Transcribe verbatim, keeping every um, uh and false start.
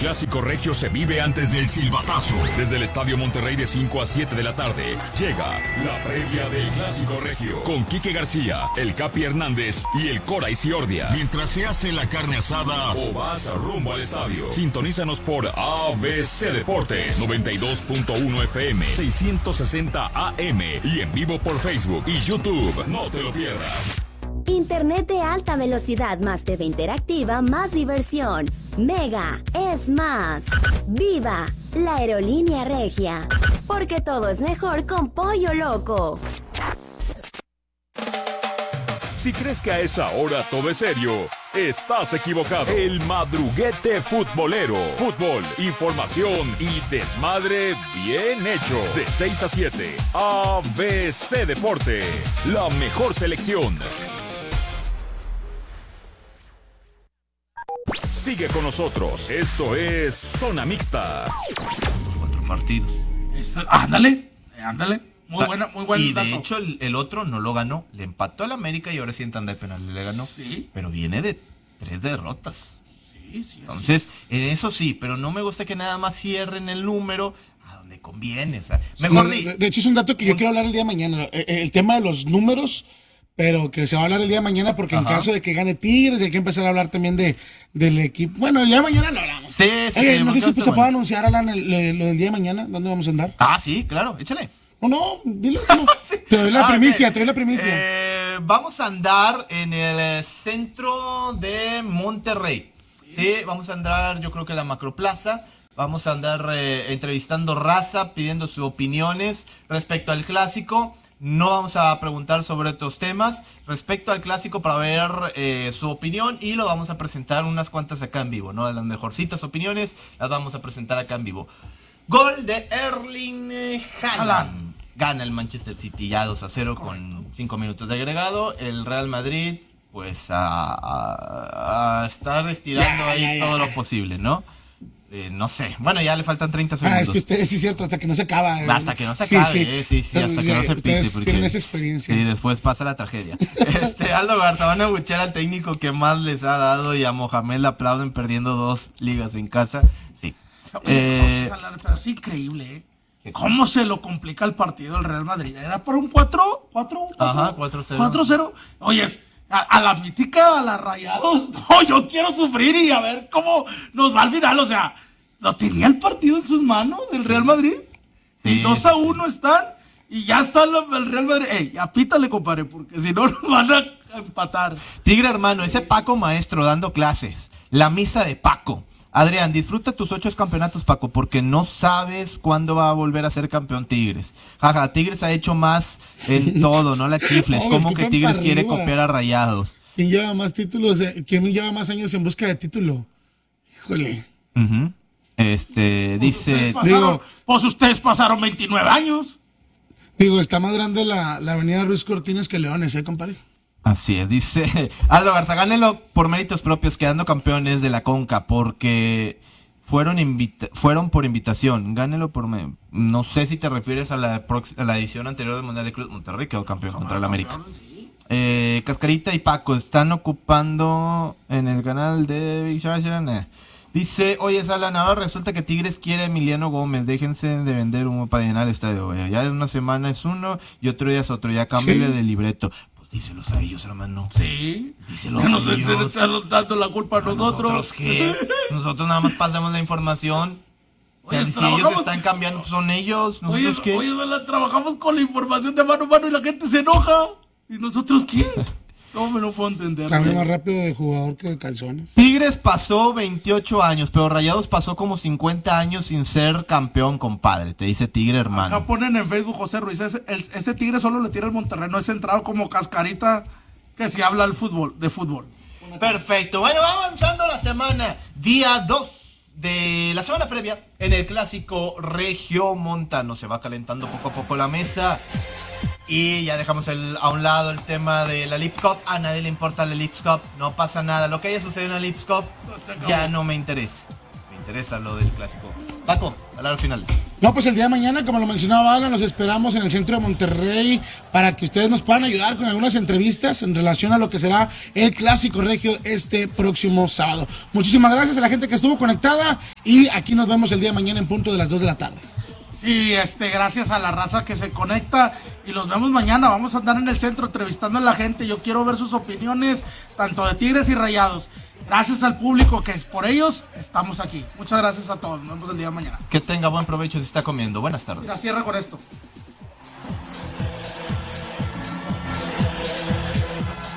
clásico regio se vive antes del silbatazo. Desde el Estadio Monterrey de cinco a siete de la tarde, llega la previa del clásico regio. Con Quique García, el Capi Hernández y el Cora Isiordia. Mientras se hace la carne asada o vas rumbo al estadio. Sintonízanos por A B C Deportes, noventa y dos punto uno F M, seiscientos sesenta A M y en vivo por Facebook y YouTube. No te lo pierdas. Internet de alta velocidad más T V interactiva más diversión. Mega es más. ¡Viva la aerolínea regia! Porque todo es mejor con Pollo Loco. Si crees que a esa hora todo es serio, estás equivocado. El madruguete futbolero. Fútbol, información y desmadre bien hecho. De seis a siete, A B C Deportes. La mejor selección. Sigue con nosotros. Esto es Zona Mixta. Cuatro partidos. Es, ándale, ándale. Muy buena, muy buena. Y de dato. hecho, el, el otro no lo ganó. Le empató al América y ahora sí en tanda de penal le ganó. Sí. Pero viene de tres derrotas. Sí, sí. Entonces, en eso sí, pero no me gusta que nada más cierren el número a donde conviene. O sea, mejor no, di. De hecho, es un dato que yo quiero hablar el día de mañana. El, el tema de los números. Pero que se va a hablar el día de mañana porque Ajá. en caso de que gane Tigres hay que empezar a hablar también de del equipo. Bueno, el día de mañana lo hablamos. Sí, sí, Oye, sí, no sé si se bueno. puede anunciar, Alan, el, el, lo del día de mañana. ¿Dónde vamos a andar? Ah, sí, claro, échale. No, no, dilo. No. sí. Te doy la ah, primicia, okay. te doy la primicia. Eh, vamos a andar en el centro de Monterrey. Sí, vamos a andar, yo creo que en la Macroplaza. Vamos a andar eh, entrevistando raza, pidiendo sus opiniones respecto al clásico. No vamos a preguntar sobre otros temas respecto al clásico para ver eh, su opinión y lo vamos a presentar unas cuantas acá en vivo, ¿no? Las mejorcitas opiniones las vamos a presentar acá en vivo. Gol de Erling Haaland. Gana el Manchester City ya dos a cero con cinco minutos de agregado. El Real Madrid, pues a, a, a estar estirando ahí yeah, yeah, todo yeah. lo posible, ¿no? Eh, no sé, bueno, ya le faltan treinta segundos. Ah, es que ustedes, sí es cierto, hasta que no se acaba. Eh. Hasta que no se acabe, sí, sí, eh, sí, sí hasta Pero, que no se pite. Porque tienen esa experiencia. Sí, después pasa la tragedia. este, Aldo Garza, van a buchar al técnico que más les ha dado y a Mohamed le aplauden perdiendo dos ligas en casa. Sí. Eh, pero es increíble, ¿eh? ¿Cómo se lo complica el partido del Real Madrid? ¿Era por un cuatro? ¿cuatro? Ajá, cuatro cero. cuatro cero. Oye, a, a la mítica, a las Rayados, no, yo quiero sufrir y a ver cómo nos va al final, o sea, ¿lo tenía el partido en sus manos, el sí. Real Madrid? Sí, y dos a uno sí. están, y ya está el, el Real Madrid. Ey, apítale, compadre, porque si no nos van a empatar. Tigre, hermano, ese Paco maestro dando clases, la misa de Paco. Adrián, disfruta tus ocho campeonatos, Paco, porque no sabes cuándo va a volver a ser campeón Tigres. Jaja, Tigres ha hecho más en todo, no la chifles. No, ¿cómo que Tigres quiere copiar a Rayados? ¿Quién lleva más títulos? ¿Quién lleva más años en busca de título? Híjole. Uh-huh. Este, pues dice... Ustedes pasaron, digo, pues ustedes pasaron veintinueve años. Digo, está más grande la, la avenida Ruiz Cortines que Leones, ¿eh, compadre? Así es, dice Aldo Garza, gánenlo por méritos propios, quedando campeones de la Conca, porque fueron invita fueron por invitación, gánenlo por... Me no sé si te refieres a la, a la edición anterior del Mundial de Cruz. Monterrey quedó campeón contra el América. Sí. Eh, Cascarita y Paco están ocupando en el canal de Big Shasha. Nah. Dice, oye, Salan, ahora resulta que Tigres quiere a Emiliano Gómez, déjense de vender humo para llenar el estadio, güey. Ya una semana es uno y otro día es otro, ya cámbiale sí. de libreto. Díselos a ellos, hermano. Sí. Díselos a ellos. No nos estén dando la culpa a nosotros. ¿Nosotros qué? Nosotros nada más pasamos la información. O sea, oye, si ellos están cambiando, pues son ellos. ¿Nosotros oye, qué? Oye, trabajamos con la información de mano a mano y la gente se enoja. ¿Y nosotros qué? No me lo puedo entender. Cambio más rápido de jugador que de calzones. Tigres pasó veintiocho años, pero Rayados pasó como cincuenta años sin ser campeón, compadre. Te dice Tigre, hermano. Acá ponen en Facebook, José Ruiz, ese, el, ese Tigre solo le tira el Monterrey, no es centrado como Cascarita que si habla el fútbol, de fútbol. Perfecto. Bueno, va avanzando la semana. Día dos de la semana previa en el clásico regiomontano. Se va calentando poco a poco la mesa. Y ya dejamos el, a un lado el tema de la Leagues Cup. A nadie le importa la Leagues Cup. No pasa nada. Lo que haya sucedido en la Leagues Cup ya no me interesa. Me interesa lo del clásico. Paco, palabras finales. No, pues el día de mañana, como lo mencionaba Alan, los esperamos en el centro de Monterrey para que ustedes nos puedan ayudar con algunas entrevistas en relación a lo que será el Clásico Regio este próximo sábado. Muchísimas gracias a la gente que estuvo conectada y aquí nos vemos el día de mañana en punto de las dos de la tarde. Sí, este, gracias a la raza que se conecta y los vemos mañana. Vamos a andar en el centro entrevistando a la gente. Yo quiero ver sus opiniones, tanto de Tigres y Rayados. Gracias al público que es por ellos, estamos aquí. Muchas gracias a todos. Nos vemos el día de mañana. Que tenga buen provecho si está comiendo. Buenas tardes. Mira, cierra con esto.